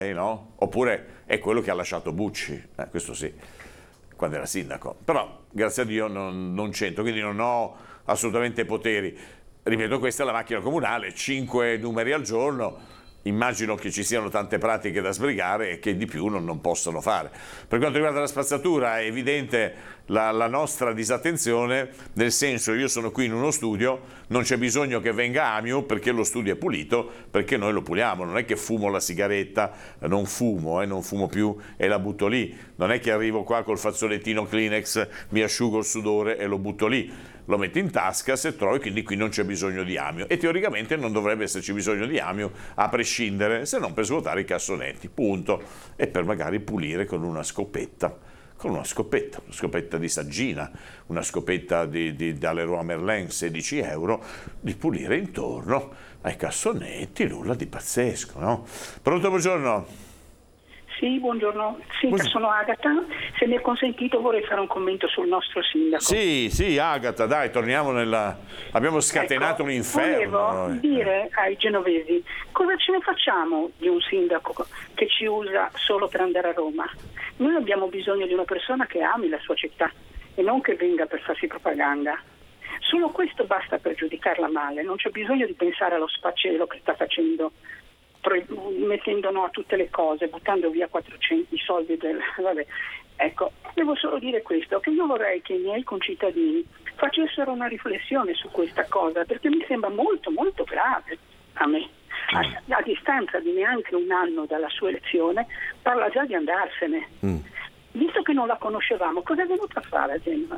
no? Oppure è quello che ha lasciato Bucci, questo sì, quando era sindaco. Però, grazie a Dio, non c'entro, quindi non ho assolutamente poteri. Ripeto, questa è la macchina comunale, 5 numeri al giorno. Immagino che ci siano tante pratiche da sbrigare e che di più non possono fare. Per quanto riguarda la spazzatura è evidente la nostra disattenzione, nel senso, io sono qui in uno studio, non c'è bisogno che venga Amio perché lo studio è pulito, perché noi lo puliamo, non è che fumo la sigaretta, non fumo più e la butto lì, non è che arrivo qua col fazzolettino Kleenex, mi asciugo il sudore e lo butto lì. Lo metto in tasca se trovo, quindi qui non c'è bisogno di Amio e teoricamente non dovrebbe esserci bisogno di Amio a prescindere, se non per svuotare i cassonetti, punto, e per magari pulire con una scopetta di saggina, una scopetta da Leroy Merlin, 16 euro, di pulire intorno ai cassonetti, nulla di pazzesco, no? Pronto, buongiorno? Sì, buongiorno. Sono Agata. Se mi è consentito vorrei fare un commento sul nostro sindaco. Sì, Agata, dai, torniamo Abbiamo scatenato un inferno. Volevo dire ai genovesi, cosa ce ne facciamo di un sindaco che ci usa solo per andare a Roma? Noi abbiamo bisogno di una persona che ami la sua città e non che venga per farsi propaganda. Solo questo basta per giudicarla male, non c'è bisogno di pensare allo sfacelo che sta facendo, mettendo no a tutte le cose, buttando via 400 i soldi vabbè. Ecco, devo solo dire questo, che io vorrei che i miei concittadini facessero una riflessione su questa cosa, perché mi sembra molto molto grave a me. A distanza di neanche un anno dalla sua elezione parla già di andarsene. Visto che non la conoscevamo, cosa è venuto a fare a Genova?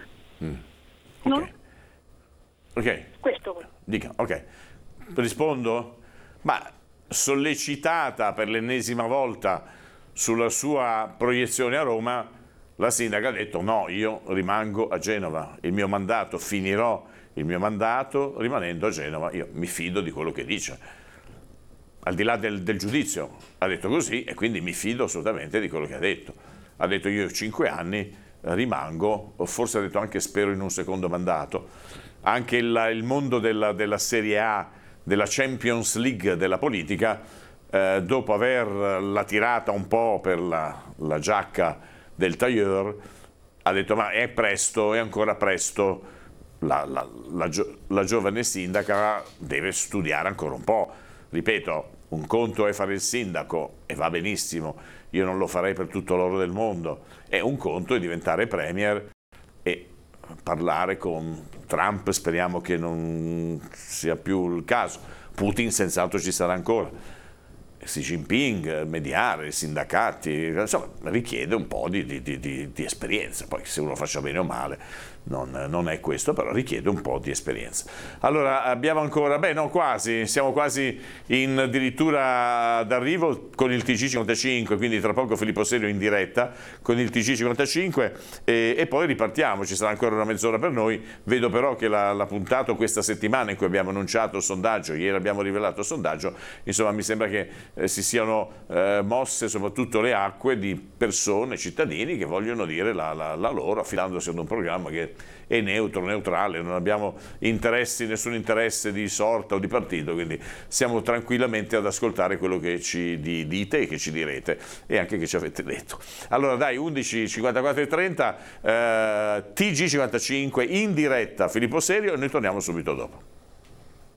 Ok. Questo. Dica, ok. Rispondo? Ma sollecitata per l'ennesima volta sulla sua proiezione a Roma, la sindaca ha detto no, io rimango a Genova, finirò il mio mandato rimanendo a Genova, io mi fido di quello che dice. Al di là del giudizio, ha detto così e quindi mi fido assolutamente di quello che ha detto. Ha detto io 5 anni rimango, forse ha detto anche spero in un secondo mandato. Anche il mondo della Serie A, della Champions League della politica, dopo averla tirata un po' per la giacca del tailleur, ha detto ma è presto, è ancora presto, la giovane sindaca deve studiare ancora un po'. Ripeto, un conto è fare il sindaco e va benissimo, io non lo farei per tutto l'oro del mondo, e un conto è diventare premier e parlare con Trump, speriamo che non sia più il caso, Putin senz'altro ci sarà ancora, Xi Jinping, mediare, i sindacati, insomma richiede un po' di esperienza, poi se uno faccia bene o male non è questo, però richiede un po' di esperienza. Allora abbiamo ancora, siamo quasi addirittura d'arrivo con il TG55, quindi tra poco Filippo Serio in diretta con il TG55 e poi ripartiamo, ci sarà ancora una mezz'ora per noi. Vedo però che la puntata questa settimana in cui abbiamo annunciato il sondaggio, ieri abbiamo rivelato il sondaggio, insomma mi sembra che si siano mosse soprattutto le acque di persone, cittadini che vogliono dire la loro, affidandosi ad un programma che è neutrale, non abbiamo nessun interesse di sorta o di partito, quindi siamo tranquillamente ad ascoltare quello che ci dite e che ci direte e anche che ci avete detto. Allora dai, 11, 54 e 30, TG55 in diretta, Filippo Serio, e noi torniamo subito dopo.